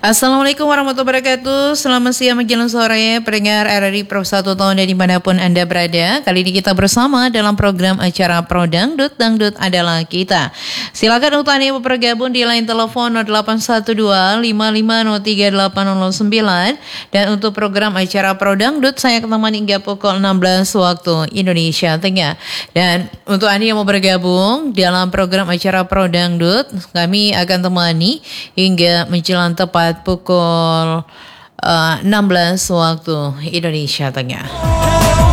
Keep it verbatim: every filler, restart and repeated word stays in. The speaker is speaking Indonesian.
Assalamualaikum warahmatullahi wabarakatuh. Selamat siang menjelang sore pendengar R R I Pro satu tahun dan dimanapun Anda berada. Kali ini kita bersama dalam program acara Pro Dangdut, Dangdut adalah kita. Silakan untuk Anda yang bergabung di line telepon nol delapan satu dua lima lima nol tiga delapan nol sembilan. Dan untuk program acara Pro Dangdut saya akan temani hingga pukul enam belas waktu Indonesia Tengah. Dan untuk Anda yang mau bergabung dalam program acara Pro Dangdut, kami akan temani hingga menjelang tepat pukul uh, enam belas waktu Indonesia Tengah.